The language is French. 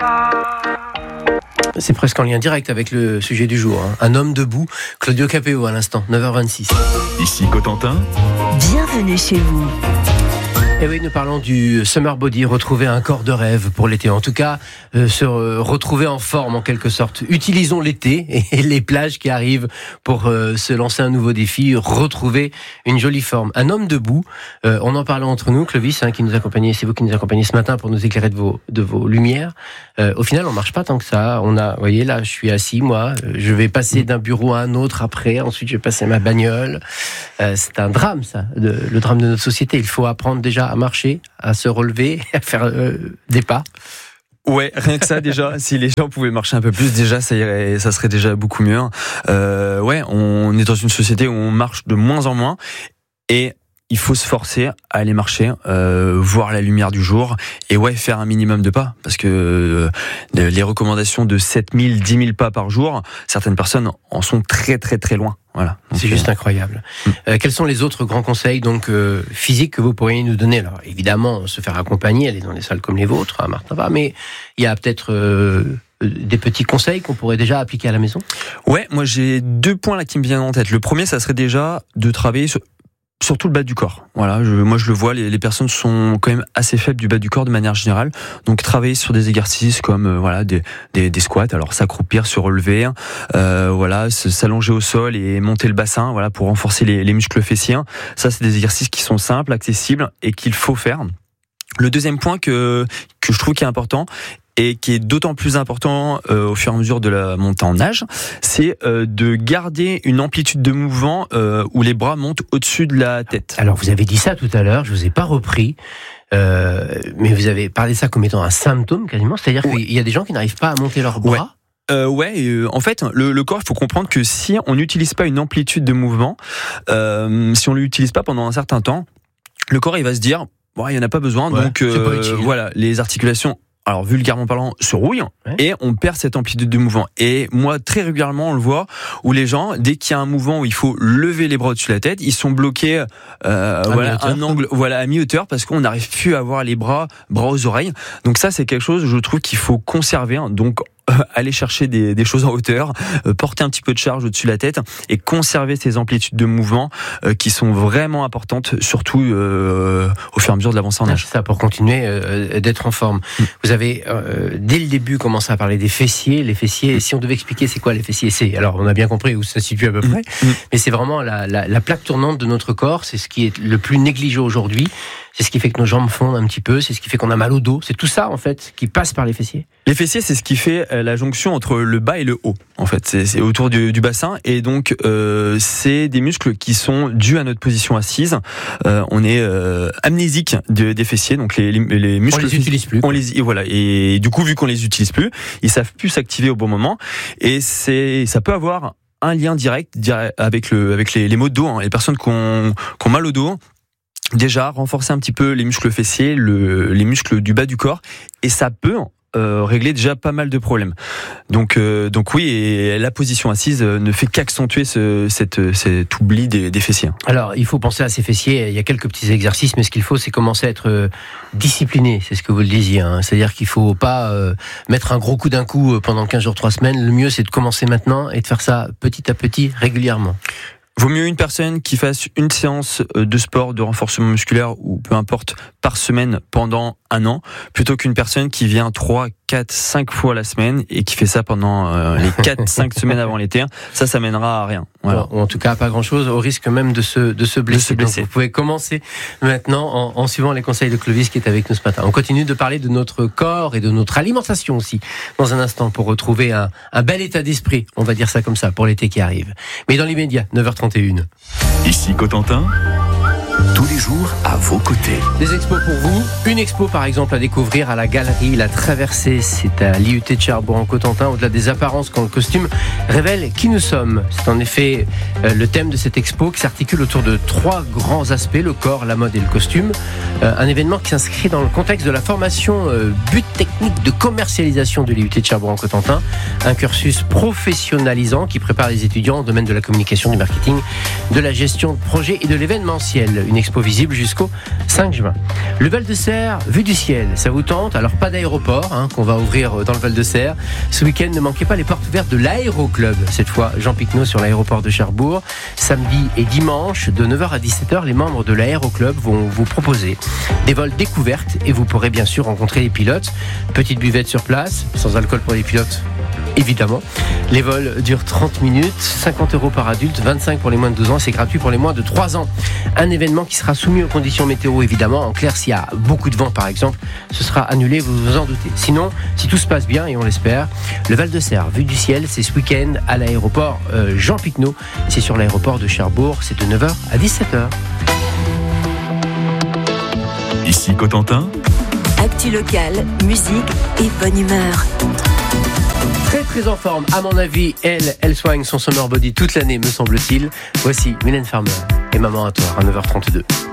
C'est presque en lien direct avec le sujet du jour. Un homme debout, Claudio Capéo à l'instant, 9h26. Ici Cotentin. Bienvenue chez vous. Et oui, nous parlons du Summer Body, retrouver un corps de rêve pour l'été. En tout cas, se retrouver en forme en quelque sorte. Utilisons l'été et les plages qui arrivent pour se lancer un nouveau défi, retrouver une jolie forme. Un homme debout, on en parlait entre nous, Clovis, qui nous accompagnait, c'est vous qui nous accompagnez ce matin pour nous éclairer de vos lumières. Au final, on marche pas tant que ça. Vous voyez, là, je suis assis, moi, je vais passer d'un bureau à un autre après, ensuite je vais passer ma bagnole. C'est un drame, ça, le drame de notre société. Il faut apprendre déjà à marcher, à se relever, à faire des pas. Ouais, rien que ça déjà, si les gens pouvaient marcher un peu plus, déjà ça serait déjà beaucoup mieux. Ouais, on est dans une société où on marche de moins en moins et il faut se forcer à aller marcher, voir la lumière du jour et ouais, faire un minimum de pas parce que les recommandations de 7000, 10 000 pas par jour, certaines personnes en sont très très très loin. Voilà. Donc, c'est juste incroyable. Quels sont les autres grands conseils physiques que vous pourriez nous donner? Alors évidemment, se faire accompagner, aller dans des salles comme les vôtres, à Martin, mais il y a peut-être des petits conseils qu'on pourrait déjà appliquer à la maison? Ouais, moi j'ai 2 points là qui me viennent en tête. Le premier, ça serait déjà de travailler surtout le bas du corps. Voilà, moi je le vois, les personnes sont quand même assez faibles du bas du corps de manière générale. Donc travailler sur des exercices comme des squats, alors s'accroupir, se relever, s'allonger au sol et monter le bassin, voilà, pour renforcer les muscles fessiers. Ça, c'est des exercices qui sont simples, accessibles et qu'il faut faire. Le deuxième point que je trouve qui est important et qui est d'autant plus important au fur et à mesure de la montée en âge, c'est de garder une amplitude de mouvement où les bras montent au-dessus de la tête. Alors vous avez dit ça tout à l'heure, je vous ai pas repris, mais vous avez parlé de ça comme étant un symptôme quasiment, c'est-à-dire qu'il y a des gens qui n'arrivent pas à monter leurs bras. En fait, le corps, il faut comprendre que si on n'utilise pas une amplitude de mouvement, si on l'utilise pas pendant un certain temps, le corps il va se dire, il y en a pas besoin, donc voilà, les articulations, alors vulgairement parlant, se rouille et on perd cette amplitude de mouvement. Et moi, très régulièrement, on le voit, où les gens, dès qu'il y a un mouvement où il faut lever les bras au-dessus de la tête, ils sont bloqués un angle à mi-hauteur parce qu'on n'arrive plus à avoir les bras aux oreilles. Donc ça, c'est quelque chose, je trouve, qu'il faut conserver. Donc aller chercher des choses en hauteur, porter un petit peu de charge au-dessus de la tête et conserver ces amplitudes de mouvement qui sont vraiment importantes, surtout au fur et à mesure de l'avancée en âge. C'est ça, pour continuer d'être en forme. Vous avez dès le début commencé à parler des fessiers. Les fessiers, si on devait expliquer c'est quoi les fessiers, alors on a bien compris où ça se situe à peu près, mais c'est vraiment la plaque tournante de notre corps. C'est ce qui est le plus négligé aujourd'hui. C'est ce qui fait que nos jambes fondent un petit peu, c'est ce qui fait qu'on a mal au dos. C'est tout ça, en fait, qui passe par les fessiers. Les fessiers, c'est ce qui fait la jonction entre le bas et le haut. En fait, c'est autour du bassin. Et donc, c'est des muscles qui sont dus à notre position assise. On est amnésique des fessiers. Donc, les muscles... On les utilise plus. Et du coup, vu qu'on les utilise plus, ils savent plus s'activer au bon moment. Et ça peut avoir un lien direct avec les maux de dos. Les personnes qui ont mal au dos, déjà renforcer un petit peu les muscles fessiers, les muscles du bas du corps, et ça peut régler déjà pas mal de problèmes. Donc oui, et la position assise ne fait qu'accentuer cet oubli des fessiers. Alors il faut penser à ces fessiers. Il y a quelques petits exercices, mais ce qu'il faut, c'est commencer à être discipliné. C'est ce que vous le disiez. C'est-à-dire qu'il faut pas mettre un gros coup d'un coup pendant 15 jours, 3 semaines. Le mieux, c'est de commencer maintenant et de faire ça petit à petit, régulièrement. Vaut mieux une personne qui fasse une séance de sport, de renforcement musculaire ou peu importe par semaine pendant 1 an, plutôt qu'une personne qui vient 3, 4, 5 fois la semaine et qui fait ça pendant les 4, 5 semaines avant l'été. Ça mènera à rien. Voilà. Ou en tout cas à pas grand chose, au risque même de se blesser. Donc vous pouvez commencer maintenant en suivant les conseils de Clovis qui est avec nous ce matin. On continue de parler de notre corps et de notre alimentation aussi dans un instant pour retrouver un bel état d'esprit, on va dire ça comme ça, pour l'été qui arrive. Mais dans l'immédiat, 9h31. Ici Cotentin. Tous les jours à vos côtés. Des expos pour vous. Une expo par exemple à découvrir à la galerie La Traversée. C'est à l'IUT de Cherbourg-en-Cotentin. Au-delà des apparences quand le costume révèle qui nous sommes. C'est en effet le thème de cette expo qui s'articule autour de 3 grands aspects, le corps, la mode et le costume. Un événement qui s'inscrit dans le contexte de la formation but technique de commercialisation de l'IUT de Cherbourg-en-Cotentin. Un cursus professionnalisant qui prépare les étudiants au domaine de la communication, du marketing, de la gestion de projet et de l'événementiel. Une expo visible jusqu'au 5 juin. Le Val-de-Serre, vue du ciel, ça vous tente? Alors pas d'aéroport qu'on va ouvrir dans le Val-de-Serre. Ce week-end, ne manquez pas les portes ouvertes de l'Aéroclub. Cette fois, Jean Picneau sur l'aéroport de Cherbourg. Samedi et dimanche, de 9h à 17h, les membres de l'Aéroclub vont vous proposer des vols découvertes et vous pourrez bien sûr rencontrer les pilotes. Petite buvette sur place, sans alcool pour les pilotes, évidemment. Les vols durent 30 minutes, 50 € par adulte, 25 pour les moins de 12 ans, c'est gratuit pour les moins de 3 ans. Un événement qui sera soumis aux conditions météo, évidemment. En clair, s'il y a beaucoup de vent, par exemple, ce sera annulé, vous vous en doutez. Sinon, si tout se passe bien, et on l'espère, le Val-de-Serre, vue du ciel, c'est ce week-end à l'aéroport Jean Picneau. C'est sur l'aéroport de Cherbourg, c'est de 9h à 17h. Ici Cotentin. Actu locale, musique et bonne humeur. Très en forme, à mon avis, elle soigne son summer body toute l'année, me semble-t-il. Voici Mylène Farmer et Maman à toi à 9h32.